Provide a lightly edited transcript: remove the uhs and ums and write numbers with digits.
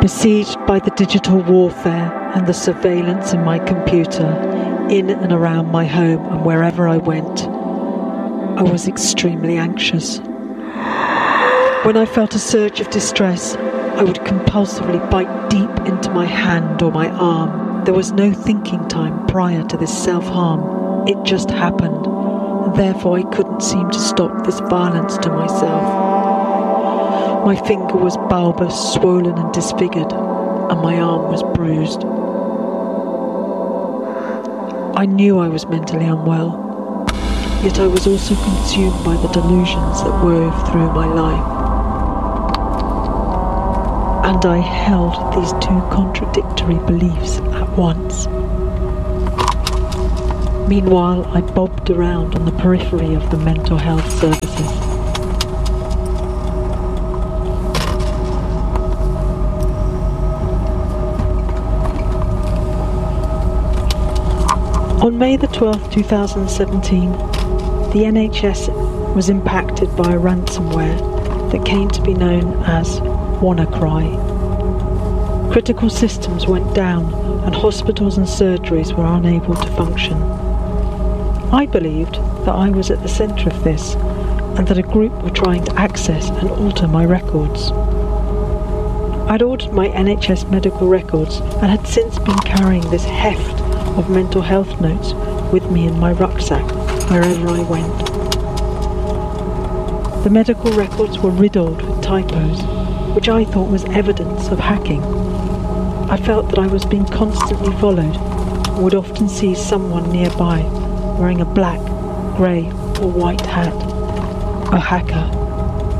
Besieged by the digital warfare and the surveillance in my computer, in and around my home and wherever I went, I was extremely anxious. When I felt a surge of distress, I would compulsively bite deep into my hand or my arm. There was no thinking time prior to this self-harm. It just happened, and therefore I couldn't seem to stop this violence to myself. My finger was bulbous, swollen and disfigured, and my arm was bruised. I knew I was mentally unwell, yet I was also consumed by the delusions that wove through my life. And I held these two contradictory beliefs at once. Meanwhile, I bobbed around on the periphery of the mental health services. On May the 12th, 2017, the NHS was impacted by a ransomware that came to be known as WannaCry. Critical systems went down and hospitals and surgeries were unable to function. I believed that I was at the centre of this and that a group were trying to access and alter my records. I'd ordered my NHS medical records and had since been carrying this heft of mental health notes with me in my rucksack wherever I went. The medical records were riddled with typos, which I thought was evidence of hacking. I felt that I was being constantly followed and would often see someone nearby wearing a black, grey or white hat. A hacker.